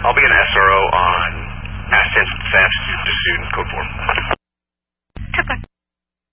I'll be an SRO on assets thefts to student code 4.